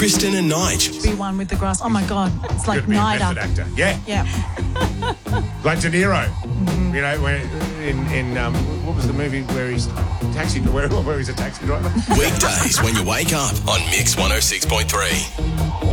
Kristen and Nige. Be one with the grass. Oh my God, it's like Could be a NIDA. method actor. Yeah. Yeah. Like De Niro. You know, where in what was the movie where he's where he's a taxi driver? Weekdays when you wake up on Mix 106.3.